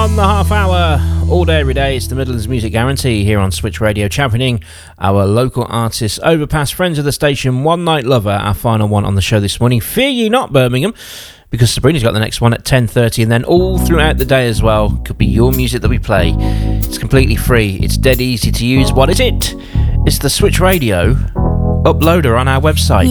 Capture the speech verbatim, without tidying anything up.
On the half hour, all day, every day, it's the Midlands Music Guarantee here on Switch Radio, championing our local artists. Overpass, Friends of the Station, One Night Lover, our final one on the show this morning. Fear Ye Not, Birmingham, because Sabrina's got the next one at ten thirty, and then all throughout the day as well could be your music that we play. It's completely free. It's dead easy to use. What is it? It's the Switch Radio uploader on our website.